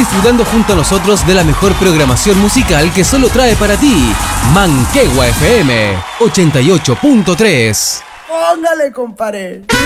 disfrutando junto a nosotros de la mejor programación musical que solo trae para ti Manquehue FM 88.3. Póngale, compadre.